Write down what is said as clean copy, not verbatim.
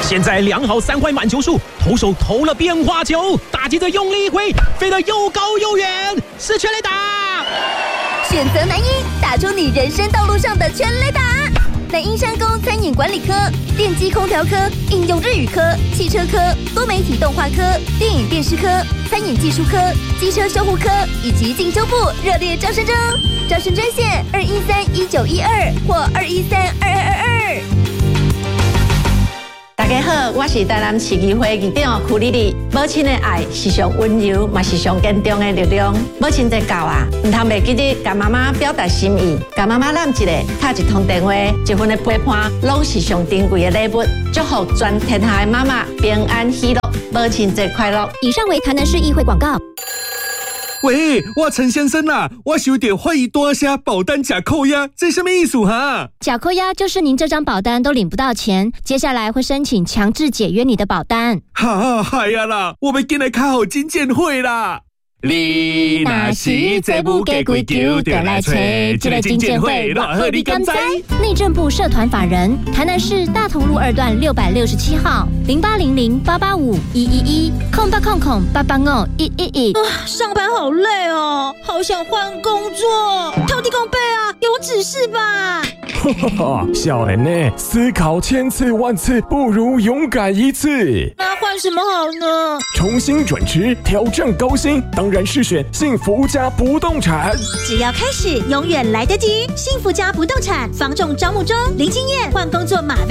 现在量好3块满球数，投手投了变化球，打击者用力一挥，飞得又高又远，是全垒打。 选择南一，打出你人生道路上的全垒打。南英商工餐饮管理科、电机空调科、应用日语科、汽车科、多媒体动画科、电影电视科、餐饮技术科、机车修护科以及进修部热烈招生中，招生专线213-1912或213-2222。 大家好，我是台南市议会议长曲丽丽。母亲的爱是上温柔，也是上坚强的力量。母亲节到啊，唔通袂记得甲妈妈表达心意，甲妈妈揽一个，打一通电话，一份的陪伴，拢是上珍贵的礼物。祝福全天下的妈妈平安喜乐，母亲节快乐！ 以上为台南市议会广告。 喂，我陈先生啊，我收到欢迎大声保单假扣押，这什么意思哈？ 假扣押就是您这张保单都领不到钱，接下来会申请强制解约你的保单。 哈，嗨呀啦，我们进来开好金监会啦。你若是这不给规矩，就来找这个金监会，偌好你敢知？ 内政部社团法人台南市大同路2段667号0800-855-111-0800-885-111。 上班好累哦，好想换工作。土地公伯啊，给我指示吧。 哈哈哈，少年呢，思考千次万次不如勇敢一次。 那换什么好呢？ 重新转职，挑战高薪，当然是选幸福家不动产。 只要开始，永远来得及。幸福家不动产房仲招募中，零经验换工作马